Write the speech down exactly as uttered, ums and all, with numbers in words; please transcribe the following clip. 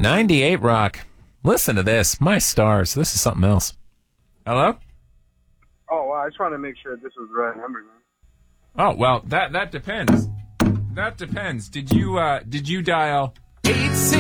ninety-eight Rock. Listen to this. My stars. This is something else. Hello? Oh, wow. I just wanted to make sure this was the right number, man. Oh, well, that that depends. That depends. Did you uh did you dial eight six